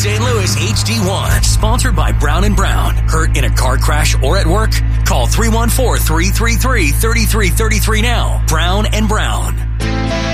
St. Louis HD1. Sponsored by Brown & Brown. Hurt in a car crash or at work? Call 314-333-3333 now. Brown & Brown.